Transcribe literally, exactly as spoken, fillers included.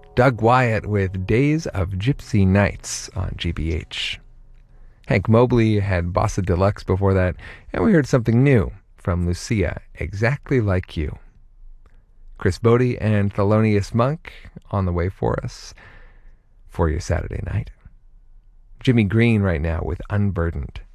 Doug Wyatt with Days of Gypsy Nights on G B H. Hank Mobley had Bossa Deluxe before that, and we heard something new from Lucia, Exactly Like You. Chris Bodie and Thelonious Monk on the way for us for your Saturday night. Jimmy Green right now with Unburdened.